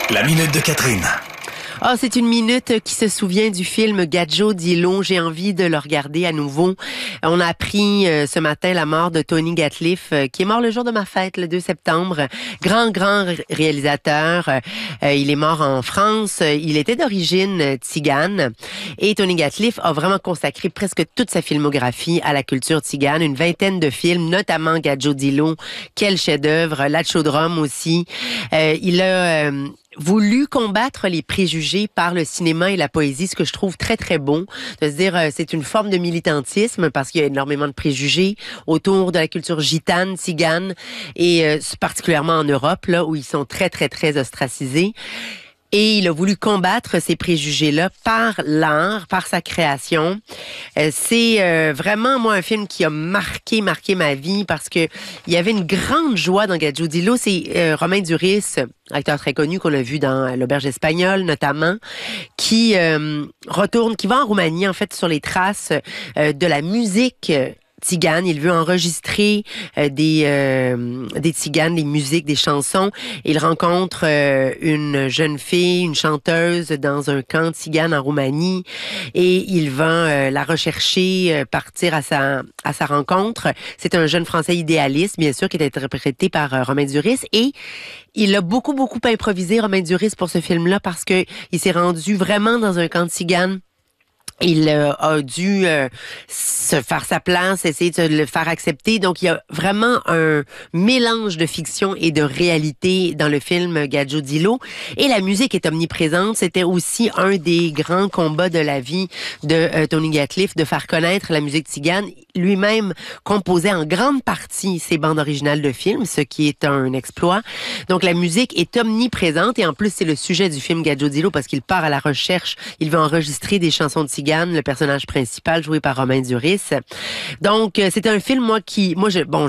La minute de Catherine. Ah, c'est une minute qui se souvient du film Gadjo Dilo. J'ai envie de le regarder à nouveau. On a appris ce matin la mort de Tony Gatliff, qui est mort le jour de ma fête, le 2 septembre. Grand réalisateur. Il est mort en France. Il était d'origine tzigane. Et Tony Gatliff a vraiment consacré presque toute sa filmographie à la culture tzigane. Une vingtaine de films, notamment Gadjo Dilo. Quel chef-d'œuvre. L'Atchodrom aussi. Il a voulu combattre les préjugés par le cinéma et la poésie, ce que je trouve très, très bon. De se dire, c'est une forme de militantisme parce qu'il y a énormément de préjugés autour de la culture gitane, tzigane et particulièrement en Europe, là, où ils sont très, très, très ostracisés. Et il a voulu combattre ces préjugés-là par l'art, par sa création. C'est vraiment, moi, un film qui a marqué ma vie parce que il y avait une grande joie dans Gadjo Dilo. C'est Romain Duris, acteur très connu qu'on a vu dans L'Auberge espagnole, notamment, qui qui va en Roumanie, en fait, sur les traces de la musique tzigane. Il veut enregistrer des tziganes, des musiques, des chansons. Il rencontre une jeune fille, une chanteuse dans un camp tzigane en Roumanie et il va la rechercher, partir à sa rencontre. C'est un jeune Français idéaliste, bien sûr, qui est interprété par Romain Duris et il a beaucoup improvisé, Romain Duris, pour ce film-là parce que il s'est rendu vraiment dans un camp tzigane. Il a dû se faire sa place, essayer de le faire accepter. Donc, il y a vraiment un mélange de fiction et de réalité dans le film Gadjo Dilo. Et la musique est omniprésente. C'était aussi un des grands combats de la vie de Tony Gatliff, de faire connaître la musique tzigane. Lui-même composait en grande partie ses bandes originales de films, ce qui est un exploit. Donc, la musique est omniprésente. Et en plus, c'est le sujet du film Gadjo Dilo parce qu'il part à la recherche. Il veut enregistrer des chansons de tzigane, le personnage principal joué par Romain Duris. Donc, c'était un film, bon,